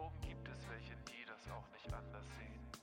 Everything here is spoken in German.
Psychologen gibt es welche, die das auch nicht anders sehen.